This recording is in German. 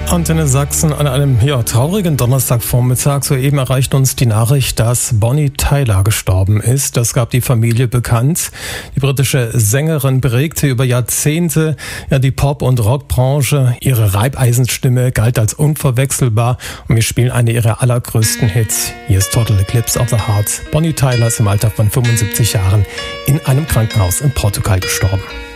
Antenne Sachsen an einem traurigen Donnerstagvormittag. Soeben erreicht uns die Nachricht, dass Bonnie Tyler gestorben ist. Das gab die Familie bekannt. Die britische Sängerin prägte über Jahrzehnte die Pop- und Rockbranche. Ihre Reibeisenstimme galt als unverwechselbar und wir spielen eine ihrer allergrößten Hits. Hier ist Total Eclipse of the Heart. Bonnie Tyler ist im Alter von 75 Jahren in einem Krankenhaus in Portugal gestorben.